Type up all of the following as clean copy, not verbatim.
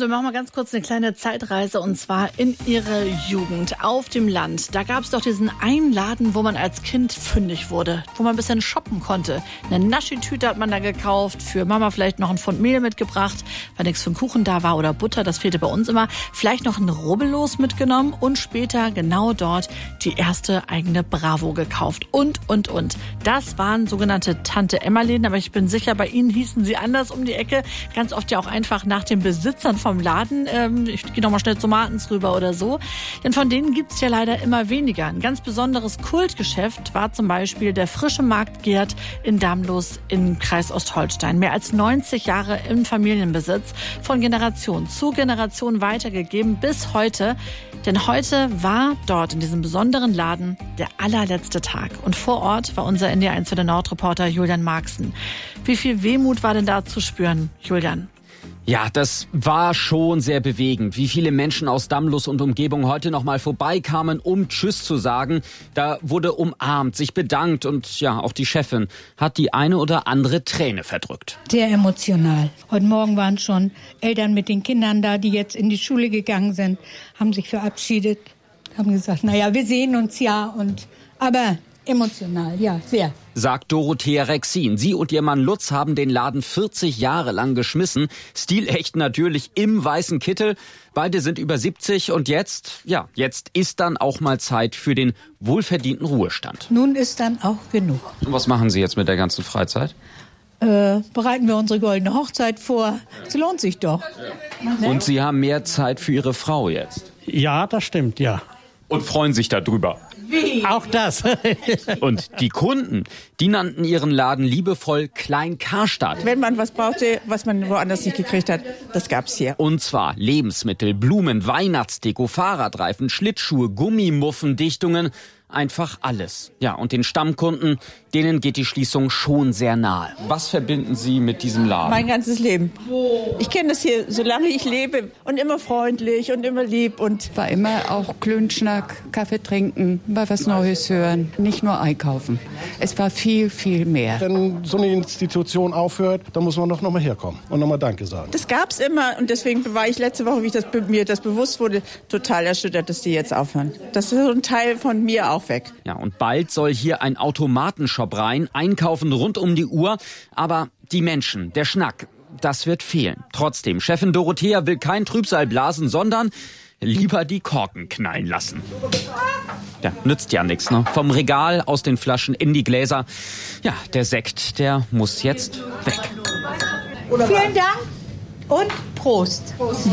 wir machen mal ganz kurz eine kleine Zeitreise und zwar in Ihre Jugend auf dem Land. Da gab es doch diesen einen Laden, wo man als Kind fündig wurde, wo man ein bisschen shoppen konnte. Eine Naschitüte hat man da gekauft, für Mama vielleicht noch ein Pfund Mehl mitgebracht, weil nichts für einen Kuchen da war oder Butter, das fehlte bei uns immer. Vielleicht noch ein Rubbellos mitgenommen und später genau dort die erste eigene Bravo gekauft und. Das waren sogenannte Tante-Emma-Läden, aber ich bin sicher, bei Ihnen hießen sie anders um die Ecke. Ganz oft ja auch einfach nach den Besitzern vom Laden. Ich gehe noch mal schnell zu Martens rüber oder so. Denn von denen gibt's ja leider immer weniger. Ein ganz besonderes Kultgeschäft war zum Beispiel der Frische Markt Gerd in Damlos im Kreis Ostholstein. Mehr als 90 Jahre im Familienbesitz, von Generation zu Generation weitergegeben bis heute. Denn heute war dort in diesem besonderen Laden der allerletzte Tag. Und vor Ort war unser NDR1 für den Nordreporter Julian Marxen. Wie viel Wehmut war denn da zu spüren, Julian? Ja, das war schon sehr bewegend, wie viele Menschen aus Damlos und Umgebung heute noch mal vorbeikamen, um Tschüss zu sagen. Da wurde umarmt, sich bedankt und ja, auch die Chefin hat die eine oder andere Träne verdrückt. Sehr emotional. Heute Morgen waren schon Eltern mit den Kindern da, die jetzt in die Schule gegangen sind, haben sich verabschiedet, haben gesagt, naja, wir sehen uns ja, aber emotional, ja, sehr. Sagt Dorothea Rexin. Sie und ihr Mann Lutz haben den Laden 40 Jahre lang geschmissen. Stilecht natürlich im weißen Kittel. Beide sind über 70 und jetzt ist dann auch mal Zeit für den wohlverdienten Ruhestand. Nun ist dann auch genug. Und was machen Sie jetzt mit der ganzen Freizeit? Bereiten wir unsere goldene Hochzeit vor. Es lohnt sich doch. Ja. Und Sie haben mehr Zeit für Ihre Frau jetzt? Ja, das stimmt, ja. Und freuen sich darüber? Wie? Auch das. Und die Kunden, die nannten ihren Laden liebevoll Klein Karstadt. Wenn man was brauchte, was man woanders nicht gekriegt hat, das gab's hier. Und zwar Lebensmittel, Blumen, Weihnachtsdeko, Fahrradreifen, Schlittschuhe, Gummimuffendichtungen, einfach alles. Ja, und den Stammkunden, denen geht die Schließung schon sehr nahe. Was verbinden Sie mit diesem Laden? Mein ganzes Leben. Ich kenne das hier, solange ich lebe, und immer freundlich und immer lieb. Und war immer auch Klönschnack, Kaffee trinken, mal was Neues hören, nicht nur einkaufen. Es war viel, viel mehr. Wenn so eine Institution aufhört, dann muss man doch noch mal herkommen und noch mal Danke sagen. Das gab's immer und deswegen war ich letzte Woche, wie mir das bewusst wurde, total erschüttert, dass die jetzt aufhören. Das ist so ein Teil von mir auch weg. Ja, und bald soll hier ein Automatenshop rein, einkaufen rund um die Uhr. Aber die Menschen, der Schnack, das wird fehlen. Trotzdem, Chefin Dorothea will kein Trübsal blasen, sondern lieber die Korken knallen lassen. Ja, nützt ja nichts, ne? Vom Regal, aus den Flaschen in die Gläser. Ja, der Sekt, der muss jetzt weg. Vielen Dank und Prost. Prost.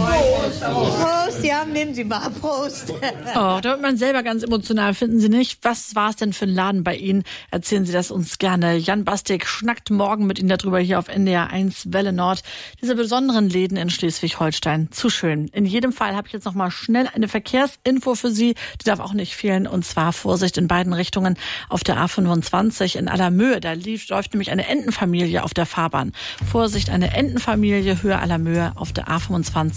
Prost, ja, nehmen Sie mal Prost. Oh, da wird man selber ganz emotional, finden Sie nicht? Was war es denn für ein Laden bei Ihnen? Erzählen Sie das uns gerne. Jan Bastek schnackt morgen mit Ihnen darüber hier auf NDR1 Welle Nord. Diese besonderen Läden in Schleswig-Holstein. Zu schön. In jedem Fall habe ich jetzt noch mal schnell eine Verkehrsinfo für Sie. Die darf auch nicht fehlen. Und zwar Vorsicht in beiden Richtungen auf der A25 in Allermöhe. Da läuft nämlich eine Entenfamilie auf der Fahrbahn. Vorsicht, eine Entenfamilie Höhe Allermöhe auf der A25